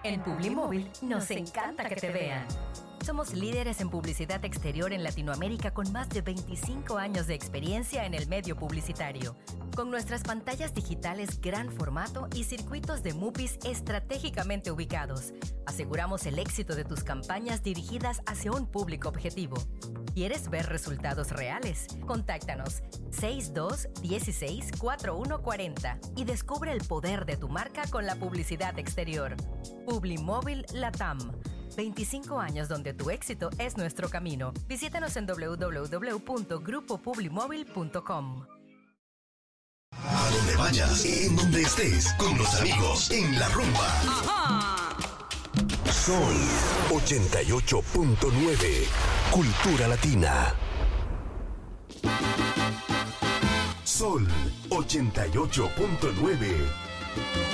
En Publimóvil nos encanta que te vean. Somos líderes en publicidad exterior en Latinoamérica con más de 25 años de experiencia en el medio publicitario. Con nuestras pantallas digitales gran formato y circuitos de MUPIs estratégicamente ubicados, aseguramos el éxito de tus campañas dirigidas hacia un público objetivo. ¿Quieres ver resultados reales? Contáctanos 6216-4140 y descubre el poder de tu marca con la publicidad exterior. Publimóvil Latam. 25 años donde tu éxito es nuestro camino. Visítanos en www.grupopublimóvil.com. A donde vayas, en donde estés, con los amigos, en la rumba. Ajá. Sol 88.9. Cultura Latina. Sol 88.9.